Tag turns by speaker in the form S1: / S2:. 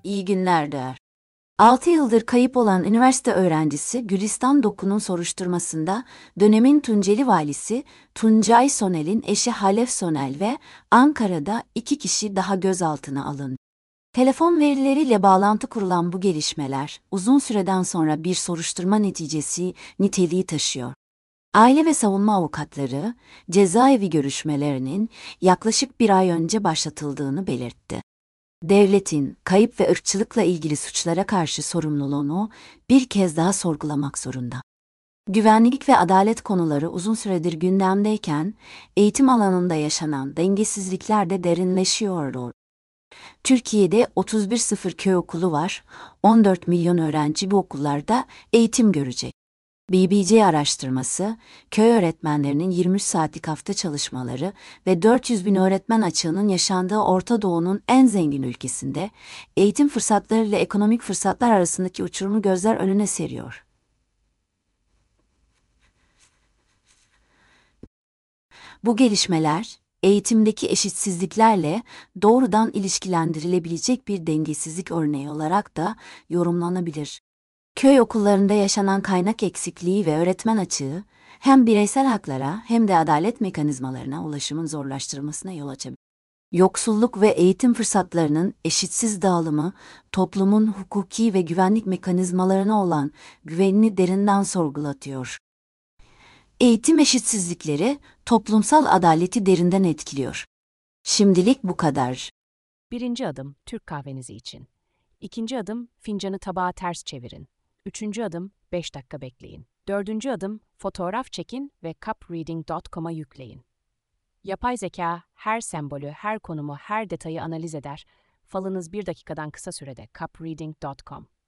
S1: İyi günler der. 6 yıldır kayıp olan üniversite öğrencisi Gülistan Doku'nun soruşturmasında dönemin Tunceli valisi Tuncay Sonel'in eşi Halef Sonel ve Ankara'da 2 kişi daha gözaltına alındı. Telefon verileriyle bağlantı kurulan bu gelişmeler, uzun süreden sonra bir soruşturma neticesi niteliği taşıyor. Aile ve savunma avukatları, cezaevi görüşmelerinin yaklaşık 1 ay önce başlatıldığını belirtti. Devletin kayıp ve ırkçılıkla ilgili suçlara karşı sorumluluğunu bir kez daha sorgulamak zorunda. Güvenlik ve adalet konuları uzun süredir gündemdeyken, eğitim alanında yaşanan dengesizlikler de derinleşiyor. Türkiye'de 31,0 köy okulu var, 14 milyon öğrenci bu okullarda eğitim görecek. BBC araştırması, köy öğretmenlerinin 23 saatlik hafta çalışmaları ve 400 bin öğretmen açığının yaşandığı Orta Doğu'nun en zengin ülkesinde, eğitim fırsatları ile ekonomik fırsatlar arasındaki uçurumu gözler önüne seriyor. Bu gelişmeler, eğitimdeki eşitsizliklerle doğrudan ilişkilendirilebilecek bir dengesizlik örneği olarak da yorumlanabilir. Köy okullarında yaşanan kaynak eksikliği ve öğretmen açığı, hem bireysel haklara hem de adalet mekanizmalarına ulaşımın zorlaştırılmasına yol açabilir. Yoksulluk ve eğitim fırsatlarının eşitsiz dağılımı, toplumun hukuki ve güvenlik mekanizmalarına olan güvenini derinden sorgulatıyor. Eğitim eşitsizlikleri, toplumsal adaleti derinden etkiliyor. Şimdilik bu kadar.
S2: Birinci adım, Türk kahvenizi için. İkinci adım, fincanı tabağa ters çevirin. Üçüncü adım, 5 dakika bekleyin. Dördüncü adım, fotoğraf çekin ve cupreading.com'a yükleyin. Yapay zeka, her sembolü, her konumu, her detayı analiz eder. Falınız 1 dakikadan kısa sürede cupreading.com.